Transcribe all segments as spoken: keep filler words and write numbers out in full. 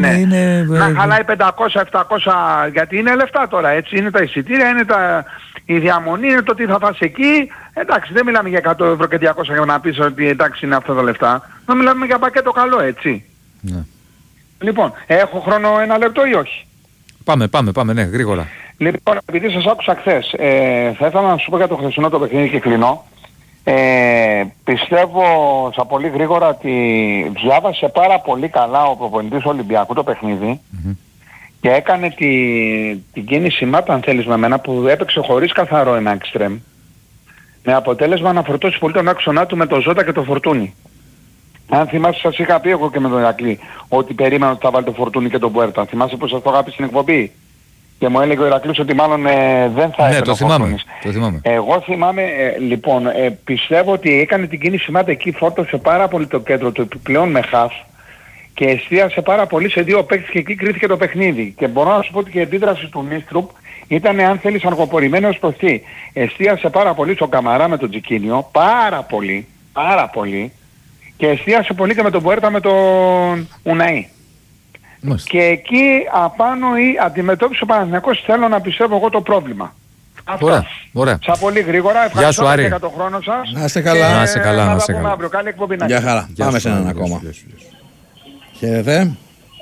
είναι... είναι να χαλάει πεντακόσια επτακόσια, γιατί είναι λεφτά τώρα, έτσι, είναι τα εισιτήρια, είναι τα... η διαμονή, είναι το τι θα φας εκεί. Εντάξει, δεν μιλάμε για εκατό ευρώ και διακόσια για να πεις ότι εντάξει είναι αυτά τα λεφτά. Να μιλάμε για πακέτο καλό, έτσι. Ναι. Λοιπόν, έχω χρόνο ένα λεπτό ή όχι? Πάμε, πάμε, πάμε, ναι, γρήγορα. Λοιπόν, επειδή σας άκουσα χθες, ε, θα ήθελα να σου πω για το χθεσινό το παιχνίδι και κλείνω. Ε, πιστεύω στα πολύ γρήγορα ότι διάβασε πάρα πολύ καλά ο προπονητής του Ολυμπιακού το παιχνίδι mm-hmm. και έκανε τη, την κίνηση μάτα, αν θέλεις με μένα, που έπαιξε χωρίς καθαρό ένα εξτρέμ, με αποτέλεσμα να φορτώσει πολύ τον άξονά του με το Ζώτα και το Φορτούνι. Αν θυμάσαι, σας είχα πει εγώ και με τον Ηρακλή ότι περίμενα ότι θα βάλει το Φορτούνι και τον Μπουέρτα. Θυμάσαι που σας το είχα πει στην εκπομπή? Και μου έλεγε ο Ηρακλής ότι μάλλον ε, δεν θα ναι, έπαιρνε το θυμάμαι, το θυμάμαι. Εγώ θυμάμαι, ε, λοιπόν, ε, πιστεύω ότι έκανε την κίνηση μάτα εκεί, φόρτωσε πάρα πολύ το κέντρο του επιπλέον με χαφ και εστίασε πάρα πολύ σε δύο παίκτες και εκεί κρίθηκε το παιχνίδι. Και μπορώ να σου πω ότι και η αντίδραση του Νίστρουπ ήταν, αν θέλεις, αργοπορημένος προς τι. Εστίασε πάρα πολύ στον Καμαρά με τον Τζικίνιο, πάρα πολύ, πάρα πολύ, και εστίασε πολύ και με τον Μπουέρτα με τον Ουναή. Μάλιστα. Και εκεί απάνω η αντιμετώπιση ο Παναθηναϊκός, θέλω να πιστεύω εγώ το πρόβλημα. Αυτό. Ωραία, ωραία. Σαν πολύ γρήγορα, ευχαριστώ σου, για τον χρόνο σας. Να είστε καλά. Να είστε καλά, να είστε καλά. Αύριο. Καλή εκπομπή να Γεια χαρά. Γεια Πάμε σου, σε έναν γεια σου, ακόμα. γεια σου, γεια σου. Χαίρετε.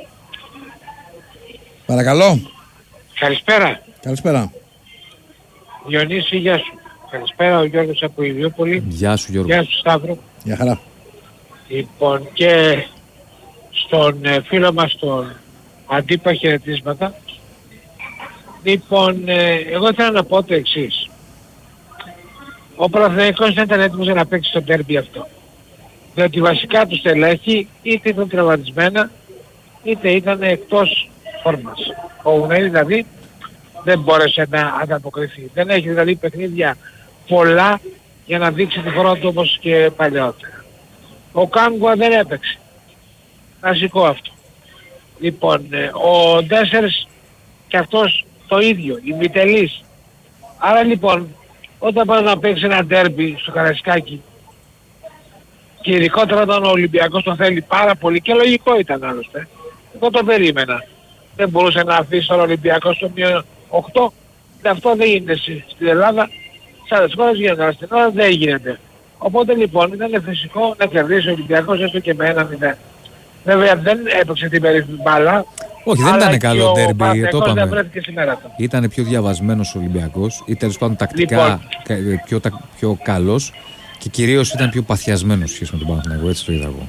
Παρακαλώ. Καλησπέρα. Καλησπέρα. Διονύση, γεια σου. Καλησπέρα, ο Γιώργος από Ηλιούπολη. Γεια σου, Γιώργο. Γεια σου, Σταύρο. Γεια χαρά. Λοιπόν, και στον ε, φίλο μας τον Αντίπα χαιρετίσματα. Λοιπόν, ε, εγώ ήθελα να πω το εξής. Ο Παναθηναϊκός δεν ήταν έτοιμος για να παίξει στο ντέρμπι αυτό. Διότι βασικά του στελέχη είτε ήταν τραυματισμένα είτε ήταν εκτός φόρμας. Ο Ουναή δηλαδή δεν μπόρεσε να ανταποκριθεί. Δεν έχει δηλαδή παιχνίδια πολλά για να δείξει τη φορά του όπως και παλιότερα. Ο Κάγκουα δεν έπαιξε. Βασικό αυτό. Λοιπόν, ο Ντέσσερς και αυτός το ίδιο, η Μιτελής. Άρα λοιπόν, όταν πας να παίξει ένα ντέρμπι στο Καραϊσκάκι και ειδικότερα όταν ο Ολυμπιακός το θέλει πάρα πολύ και λογικό ήταν άλλωστε, εγώ το περίμενα. Δεν μπορούσε να αφήσει τον Ολυμπιακό στο μείον οκτώ. Αυτό δεν γίνεται στην Ελλάδα. Σε άλλες χώρες γίνεται, αλλά στην Ελλάδα δεν γίνεται. Οπότε λοιπόν ήταν φυσικό να κερδίσει ο Ολυμπιακός έστω και με ένα μηδέν. Βέβαια δεν έπαιξε την περίφημη μπάλα. Όχι, δεν ήταν καλό ντέρμπι, το είπαμε. Ήταν πιο διαβασμένος ο Ολυμπιακός ή τέλος πάντων τακτικά λοιπόν, πιο, πιο καλός και κυρίως ήταν πιο παθιασμένος σχέση με τον Παναθηναϊκό, έτσι το είδα εγώ.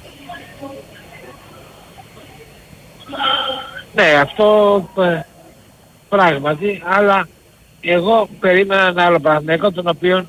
Ναι, αυτό ε, πράγματι, αλλά εγώ περίμενα ένα άλλο Παναθηναϊκό τον οποίο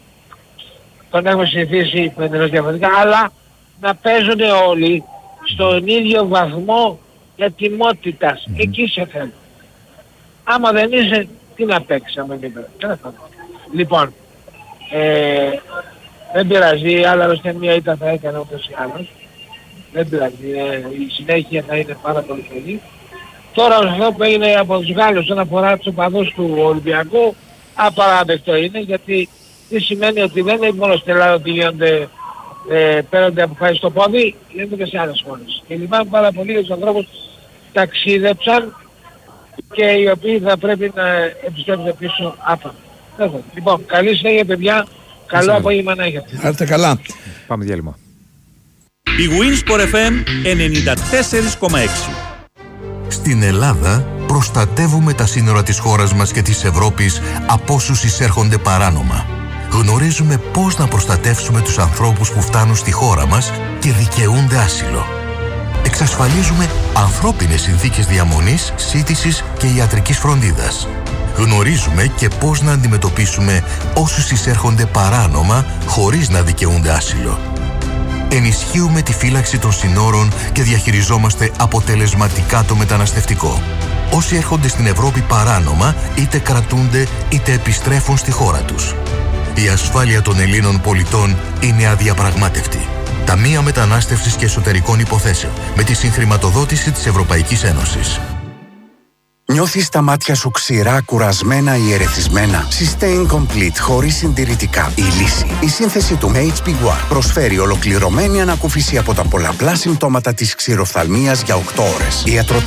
τον έχουμε συνηθίσει με εντελώς διαφορετικά, αλλά να παίζουν όλοι στον ίδιο βαθμό ετοιμότητας. Mm-hmm. Εκεί σε θέλω. Άμα δεν είσαι, τι να παίξεις άμα δεν παίξεις. Λοιπόν, ε, δεν πειράζει, αλλά άλλωστε μία ήττα θα έκανε όπως ή άλλος. Δεν πειράζει, ε, η συνέχεια θα είναι πάρα πολύ καλή. Τώρα αυτό που έγινε από τους Γάλλους όσον αφορά τους οπαδούς του Ολυμπιακού, απαράδεκτο είναι, γιατί τι σημαίνει ότι δεν είναι μόνο στην Ελλάδα ότι γίνονται ε, παίρνονται αποφάσεις στο πόδι, γίνονται και σε άλλες χώρες. Και λυπάμαι πάρα πολύ για τους ανθρώπους που ταξίδεψαν και οι οποίοι θα πρέπει να επιστρέψουν πίσω άφα. Λοιπόν, καλή συνέχεια παιδιά, καλό απόγευμα να έχετε. Να είστε καλά. Πάμε διάλειμμα. Η Winsport εφ εμ ενενήντα τέσσερα κόμμα έξι. Στην Ελλάδα προστατεύουμε τα σύνορα της χώρας μας και της Ευρώπης από όσους εισέρχονται παράνομα. Γνωρίζουμε πώς να προστατεύσουμε τους ανθρώπους που φτάνουν στη χώρα μας και δικαιούνται άσυλο. Εξασφαλίζουμε ανθρώπινες συνθήκες διαμονής, σύντησης και ιατρικής φροντίδας. Γνωρίζουμε και πώς να αντιμετωπίσουμε όσους εισέρχονται παράνομα χωρίς να δικαιούνται άσυλο. Ενισχύουμε τη φύλαξη των συνόρων και διαχειριζόμαστε αποτελεσματικά το μεταναστευτικό. Όσοι έρχονται στην Ευρώπη παράνομα, είτε κρατούνται είτε επιστρέφουν στη χώρα τους. Η ασφάλεια των Ελλήνων πολιτών είναι αδιαπραγμάτευτη. Ταμεία Μετανάστευσης και Εσωτερικών Υποθέσεων, με τη συγχρηματοδότηση της Ευρωπαϊκής Ένωσης. Νιώθεις τα μάτια σου ξηρά, κουρασμένα ή ερεθισμένα? Sustain Complete, χωρίς συντηρητικά. Η λύση. Η σύνθεση του έιτς πι One προσφέρει ολοκληρωμένη ανακούφιση από τα πολλαπλά συμπτώματα της ξηροφθαλμίας για οκτώ ώρες.